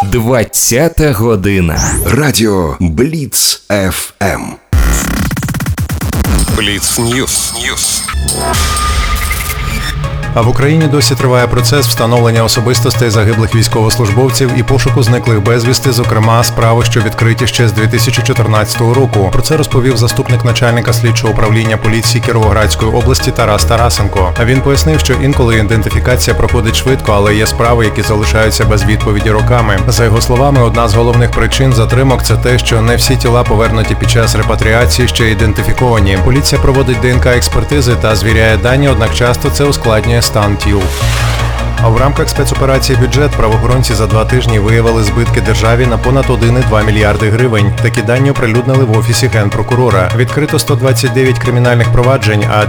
20-та година. Радіо Бліц ФМ. Бліц Ньюс. А в Україні досі триває процес встановлення особистостей загиблих військовослужбовців і пошуку зниклих безвісти, зокрема, справи, що відкриті ще з 2014 року. Про це розповів заступник начальника слідчого управління поліції Кіровоградської області Тарас Тарасенко. А він пояснив, що інколи ідентифікація проходить швидко, але є справи, які залишаються без відповіді роками. За його словами, одна з головних причин затримок – це те, що не всі тіла, повернуті під час репатріації, ще ідентифіковані. Поліція проводить ДНК-експертизи та звіряє дані, однак часто це ускладнює стан тіл. А в рамках спецоперації «Бюджет» правоохоронці за 2 тижні виявили збитки державі на понад 1,2 мільярди гривень. Такі дані оприлюднили в Офісі Генпрокурора. Відкрито 129 кримінальних проваджень, а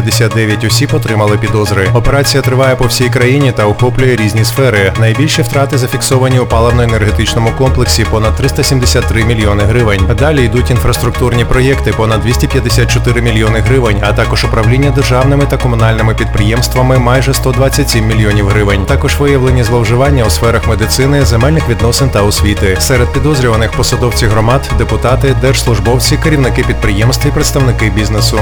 259 осіб отримали підозри. Операція триває по всій країні та охоплює різні сфери. Найбільші втрати зафіксовані у паливно-енергетичному комплексі – понад 373 мільйони гривень. Далі йдуть інфраструктурні проєкти – понад 254 мільйони гривень, а також управління державними та комунальними підприємствами – майже 127 мільйонів гривень. Також виявлені зловживання у сферах медицини, земельних відносин та освіти. Серед підозрюваних посадовці громад, депутати, держслужбовці, керівники підприємств і представники бізнесу.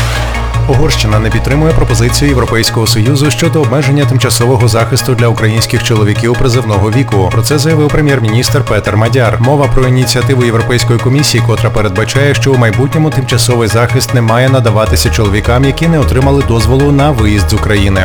Угорщина не підтримує пропозицію Європейського Союзу щодо обмеження тимчасового захисту для українських чоловіків призовного віку. Про це заявив прем'єр-міністр Петер Мадяр. Мова про ініціативу Європейської комісії, котра передбачає, що у майбутньому тимчасовий захист не має надаватися чоловікам, які не отримали дозволу на виїзд з України.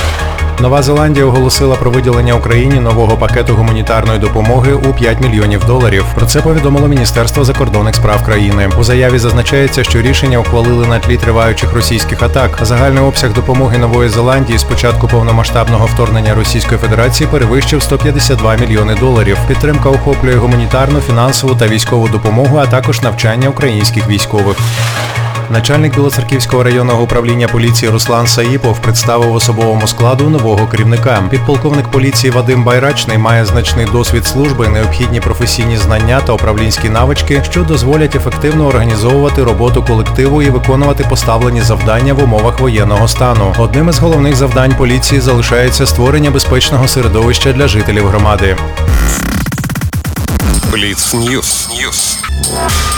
Нова Зеландія оголосила про виділення Україні нового пакету гуманітарної допомоги у $5 мільйонів. Про це повідомило Міністерство закордонних справ країни. У заяві зазначається, що рішення ухвалили на тлі триваючих російських атак. Загальний обсяг допомоги Нової Зеландії з початку повномасштабного вторгнення Російської Федерації перевищив $152 мільйони. Підтримка охоплює гуманітарну, фінансову та військову допомогу, а також навчання українських військових. Начальник Білоцерківського районного управління поліції Руслан Саїпов представив особовому складу нового керівника. Підполковник поліції Вадим Байрачний має значний досвід служби, необхідні професійні знання та управлінські навички, що дозволять ефективно організовувати роботу колективу і виконувати поставлені завдання в умовах воєнного стану. Одним із головних завдань поліції залишається створення безпечного середовища для жителів громади. Бліц Ньюс.